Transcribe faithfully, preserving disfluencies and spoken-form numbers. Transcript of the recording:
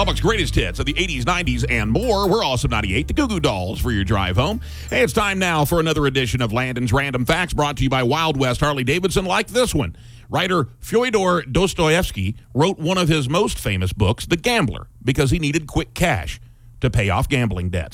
Lubbock's greatest hits of the eighties, nineties, and more. We're Awesome ninety-eight, the Goo Goo Dolls for your drive home. Hey, it's time now for another edition of Landon's Random Facts, brought to you by Wild West Harley-Davidson, like this one. Writer Fyodor Dostoevsky wrote one of his most famous books, The Gambler, because he needed quick cash to pay off gambling debts.